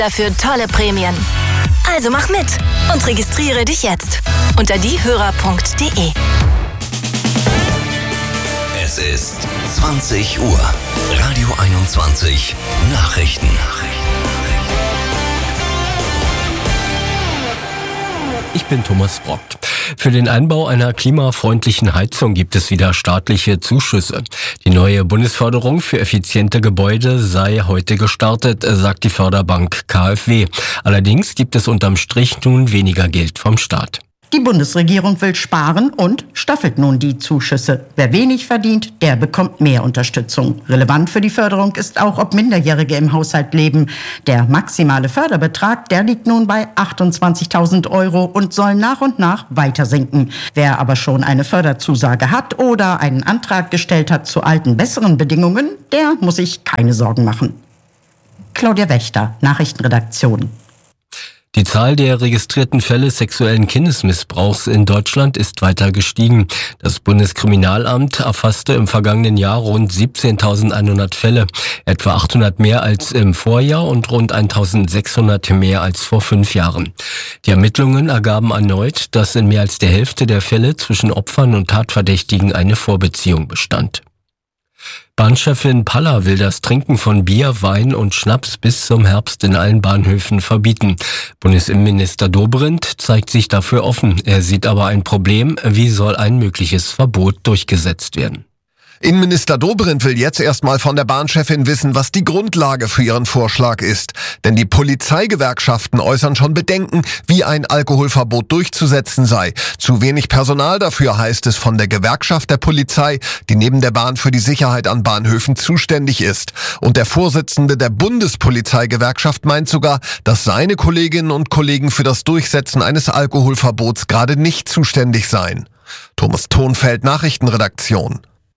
Dafür tolle Prämien. Also mach mit und registriere dich jetzt unter diehörer.de. Es ist 20 Uhr. Radio 21 Nachrichten. Ich bin Thomas Brock. Für den Einbau einer klimafreundlichen Heizung gibt es wieder staatliche Zuschüsse. Die neue Bundesförderung für effiziente Gebäude sei heute gestartet, sagt die Förderbank KfW. Allerdings gibt es unterm Strich nun weniger Geld vom Staat. Die Bundesregierung will sparen und staffelt nun die Zuschüsse. Wer wenig verdient, der bekommt mehr Unterstützung. Relevant für die Förderung ist auch, ob Minderjährige im Haushalt leben. Der maximale Förderbetrag, der liegt nun bei 28.000 € und soll nach und nach weiter sinken. Wer aber schon eine Förderzusage hat oder einen Antrag gestellt hat zu alten, besseren Bedingungen, der muss sich keine Sorgen machen. Claudia Wächter, Nachrichtenredaktion. Die Zahl der registrierten Fälle sexuellen Kindesmissbrauchs in Deutschland ist weiter gestiegen. Das Bundeskriminalamt erfasste im vergangenen Jahr rund 17.100 Fälle, etwa 800 mehr als im Vorjahr und rund 1.600 mehr als vor 5 Jahren. Die Ermittlungen ergaben erneut, dass in mehr als der Hälfte der Fälle zwischen Opfern und Tatverdächtigen eine Vorbeziehung bestand. Bahnchefin Paller will das Trinken von Bier, Wein und Schnaps bis zum Herbst in allen Bahnhöfen verbieten. Bundesinnenminister Dobrindt zeigt sich dafür offen. Er sieht aber ein Problem. Wie soll ein mögliches Verbot durchgesetzt werden? Innenminister Dobrindt will jetzt erstmal von der Bahnchefin wissen, was die Grundlage für ihren Vorschlag ist. Denn die Polizeigewerkschaften äußern schon Bedenken, wie ein Alkoholverbot durchzusetzen sei. Zu wenig Personal dafür, heißt es von der Gewerkschaft der Polizei, die neben der Bahn für die Sicherheit an Bahnhöfen zuständig ist. Und der Vorsitzende der Bundespolizeigewerkschaft meint sogar, dass seine Kolleginnen und Kollegen für das Durchsetzen eines Alkoholverbots gerade nicht zuständig seien. Thomas Thonfeld, Nachrichtenredaktion.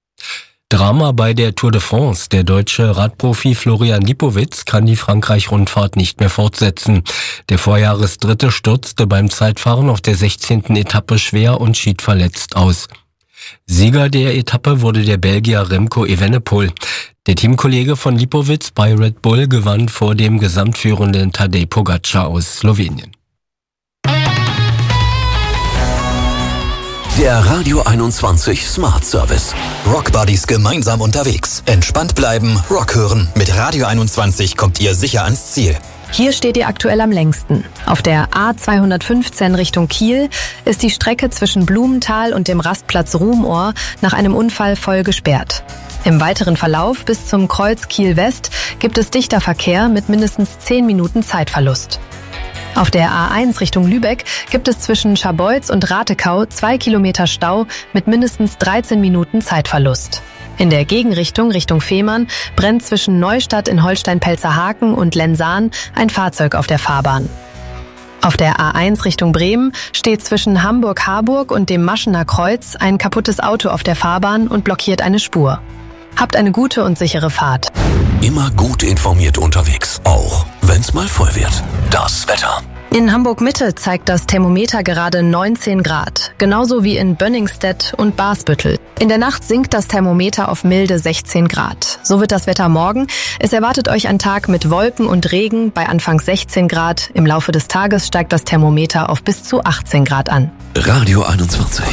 Drama bei der Tour de France. Der deutsche Radprofi Florian Lipowitz kann die Frankreich-Rundfahrt nicht mehr fortsetzen. Der Vorjahresdritte stürzte beim Zeitfahren auf der 16. Etappe schwer und schied verletzt aus. Sieger der Etappe wurde der Belgier Remco Evenepoel. Der Teamkollege von Lipowitz bei Red Bull gewann vor dem gesamtführenden Tadej Pogačar aus Slowenien. Der Radio 21 Smart Service. Rock Buddies gemeinsam unterwegs. Entspannt bleiben, Rock hören. Mit Radio 21 kommt ihr sicher ans Ziel. Hier steht ihr aktuell am längsten. Auf der A215 Richtung Kiel ist die Strecke zwischen Blumenthal und dem Rastplatz Ruhmohr nach einem Unfall voll gesperrt. Im weiteren Verlauf bis zum Kreuz Kiel-West gibt es dichter Verkehr mit mindestens 10 Minuten Zeitverlust. Auf der A1 Richtung Lübeck gibt es zwischen Scharbeutz und Ratekau 2 Kilometer Stau mit mindestens 13 Minuten Zeitverlust. In der Gegenrichtung Richtung Fehmarn brennt zwischen Neustadt in Holstein-Pelzerhaken und Lensahn ein Fahrzeug auf der Fahrbahn. Auf der A1 Richtung Bremen steht zwischen Hamburg-Harburg und dem Maschener Kreuz ein kaputtes Auto auf der Fahrbahn und blockiert eine Spur. Habt eine gute und sichere Fahrt. Immer gut informiert unterwegs, auch wenn's mal voll wird. Das Wetter. In Hamburg-Mitte zeigt das Thermometer gerade 19 Grad, genauso wie in Bönningstedt und Basbüttel. In der Nacht sinkt das Thermometer auf milde 16 Grad. So wird das Wetter morgen. Es erwartet euch ein Tag mit Wolken und Regen bei anfangs 16 Grad. Im Laufe des Tages steigt das Thermometer auf bis zu 18 Grad an. Radio 21.